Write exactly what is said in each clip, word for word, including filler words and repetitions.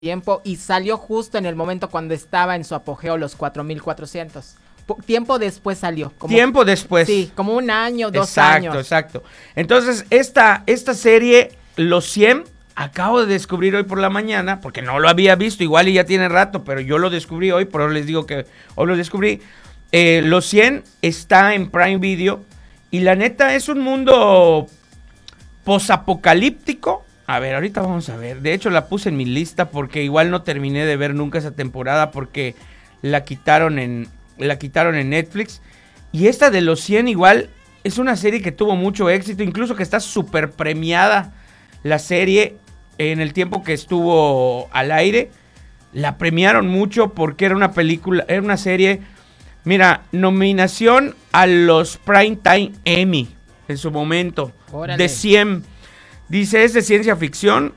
tiempo y salió justo en el momento cuando estaba en su apogeo los cuatro mil cuatrocientos. Tiempo después salió. Como, tiempo después. Sí, como un año, dos exacto, años. Exacto, exacto. Entonces, esta, esta serie, Los cien, acabo de descubrir hoy por la mañana, porque no lo había visto, igual y ya tiene rato, pero yo lo descubrí hoy, por eso les digo que hoy lo descubrí. Eh, Los cien está en Prime Video y la neta es un mundo posapocalíptico. A ver, ahorita vamos a ver. De hecho, la puse en mi lista porque igual no terminé de ver nunca esa temporada porque la quitaron en, la quitaron en Netflix. Y esta de Los cien igual es una serie que tuvo mucho éxito, incluso que está súper premiada la serie en el tiempo que estuvo al aire. La premiaron mucho porque era una película, era una serie, mira, nominación a los Primetime Emmy en su momento. Órale. De cien. Dice, es de ciencia ficción.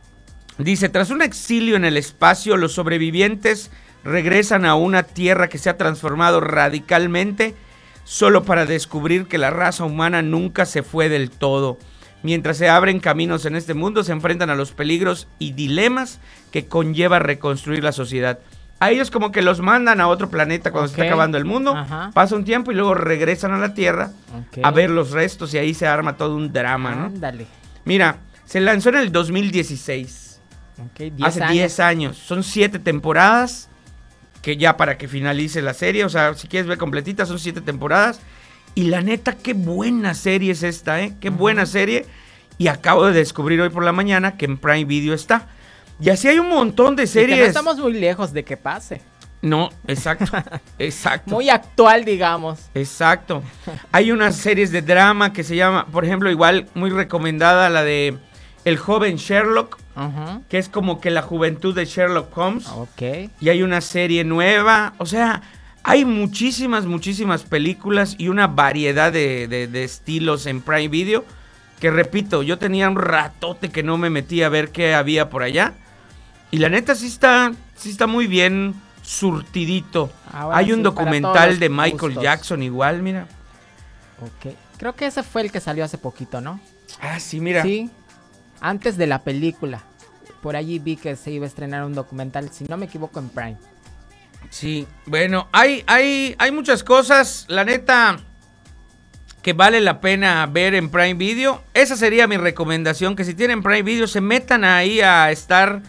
Dice, tras un exilio en el espacio, los sobrevivientes regresan a una tierra que se ha transformado radicalmente solo para descubrir que la raza humana nunca se fue del todo. Mientras se abren caminos en este mundo, se enfrentan a los peligros y dilemas que conlleva reconstruir la sociedad. A ellos como que los mandan a otro planeta cuando okay. se está acabando el mundo. Ajá. Pasa un tiempo y luego regresan a la Tierra okay. a ver los restos y ahí se arma todo un drama, ¿no? Ándale. Mira, se lanzó en el dos mil dieciséis. Okay, diez hace años. diez años. Son siete temporadas, que ya para que finalice la serie, o sea, si quieres ver completita, son siete temporadas. Y la neta, qué buena serie es esta, ¿eh? Qué uh-huh. buena serie. Y acabo de descubrir hoy por la mañana que en Prime Video está. Y así hay un montón de series. Y que no estamos muy lejos de que pase. No, exacto, exacto. Muy actual, digamos. Exacto. Hay unas series de drama que se llama, por ejemplo, igual muy recomendada, la de El joven Sherlock, uh-huh. que es como que la juventud de Sherlock Holmes. Ok. Y hay una serie nueva, o sea, hay muchísimas, muchísimas películas y una variedad de, de, de estilos en Prime Video, que repito, yo tenía un ratote que no me metí a ver qué había por allá. Y la neta sí está, sí está muy bien surtidito. Ahora Hay un sí, documental de Michael gustos. Jackson igual, mira. Ok. Creo que ese fue el que salió hace poquito, ¿no? Ah, sí, mira. Sí. Antes de la película. Por allí vi que se iba a estrenar un documental, si no me equivoco, en Prime. Sí, bueno, hay, hay, hay muchas cosas, la neta, que vale la pena ver en Prime Video. Esa sería mi recomendación, que si tienen Prime Video se metan ahí a estar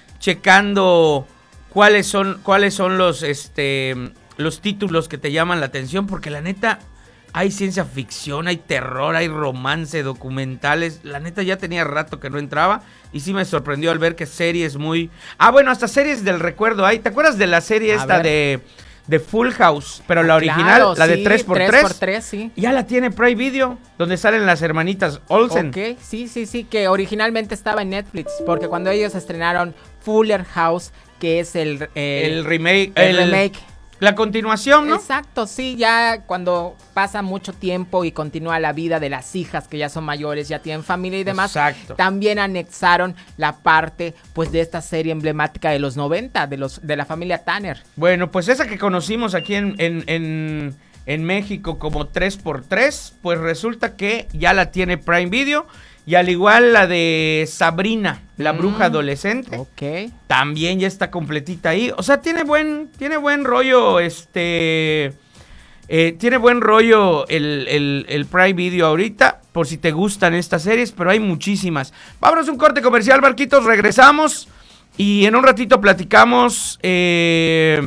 checando cuáles son, cuáles son los, este, los títulos que te llaman la atención, porque la neta hay ciencia ficción, hay terror, hay romance, documentales. La neta ya tenía rato que no entraba y sí me sorprendió al ver que series muy... Ah, bueno, hasta series del recuerdo hay. ¿Te acuerdas de la serie a esta de, de Full House? Pero la original, claro, la sí, de tres por tres. tres por tres, sí. Ya la tiene Prime Video, donde salen las hermanitas Olsen. Ok, sí, sí, sí, que originalmente estaba en Netflix, porque cuando ellos estrenaron Fuller House, que es el... Eh, el remake. El, el remake. La continuación, ¿no? Exacto, sí, ya cuando pasa mucho tiempo y continúa la vida de las hijas que ya son mayores, ya tienen familia y demás. Exacto. También anexaron la parte, pues, de esta serie emblemática de los noventa, de los de la familia Tanner. Bueno, pues esa que conocimos aquí en, en, en, en México como tres por tres, pues resulta que ya la tiene Prime Video. Y al igual la de Sabrina, la mm, bruja adolescente. Ok. También ya está completita ahí. O sea, tiene buen, tiene buen rollo, este... Eh, tiene buen rollo el, el, el Prime Video ahorita, por si te gustan estas series, pero hay muchísimas. Vámonos a un corte comercial, Marquitos, regresamos. Y en un ratito platicamos eh,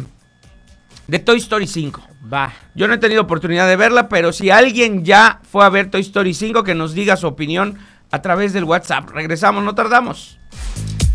de Toy Story cinco. Va. Yo no he tenido oportunidad de verla, pero si alguien ya fue a ver Toy Story cinco, que nos diga su opinión a través del WhatsApp. Regresamos, no tardamos.